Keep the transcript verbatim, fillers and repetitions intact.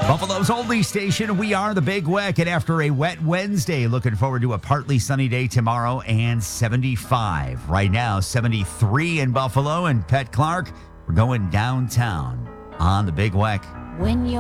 Buffalo's only station, we are the Big Weck, and after a wet Wednesday, looking forward to a partly sunny day tomorrow and seventy-five. Right now, seventy-three in Buffalo, and Pet Clark, we're going downtown on the Big Weck. When you